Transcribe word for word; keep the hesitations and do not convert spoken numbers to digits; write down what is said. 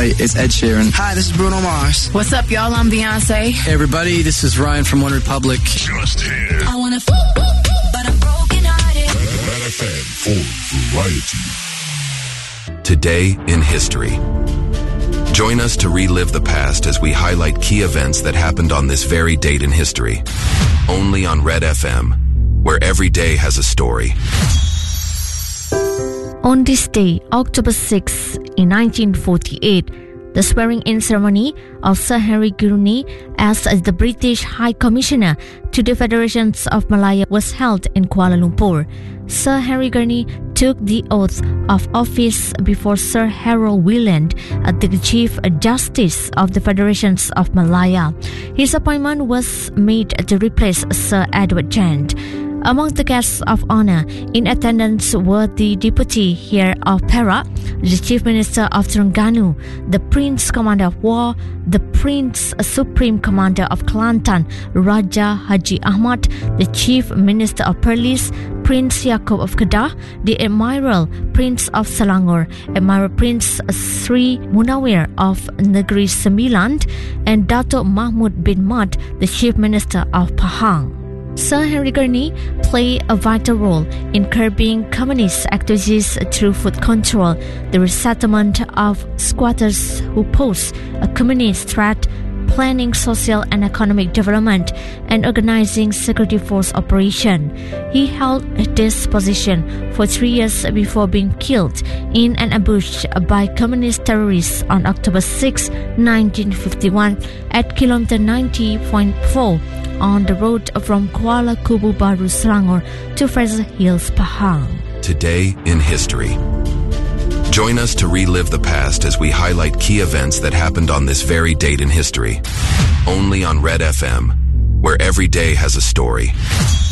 Hi, it's Ed Sheeran. Hi, this is Bruno Mars. What's up, y'all? I'm Beyonce. Hey, everybody, this is Ryan from One Republic. Just here. I wanna f- but I'm broken hearted. Red F M for variety. Today in history. Join us to relive the past as we highlight key events that happened on this very date in history. Only on Red F M, where every day has a story. On this day, October sixth, in nineteen forty-eight, the swearing-in ceremony of Sir Henry Gurney as the British High Commissioner to the Federations of Malaya was held in Kuala Lumpur. Sir Henry Gurney took the oath of office before Sir Harold Wieland, the Chief Justice of the Federations of Malaya. His appointment was made to replace Sir Edward Gent. Among the guests of honor in attendance were the Deputy Heir of Perak, the Chief Minister of Terengganu, the Prince Commander of War, the Prince Supreme Commander of Kelantan, Raja Haji Ahmad, the Chief Minister of Perlis, Prince Yaakob of Kedah, the Admiral Prince of Selangor, Admiral Prince Sri Munawir of Negeri Sembilan, and Dato' Mahmud bin Mat, the Chief Minister of Pahang. Sir Henry Gurney played a vital role in curbing communist activities through food control, the resettlement of squatters who pose a communist threat, planning social and economic development, and organizing security force operation. He held this position for three years before being killed in an ambush by communist terrorists on October sixth, nineteen fifty-one at kilometer ninety point four on the road from Kuala Kubu Baru, Selangor to Fraser Hills, Pahang. Today in history. Join us to relive the past as we highlight key events that happened on this very date in history. Only on Red F M, where every day has a story.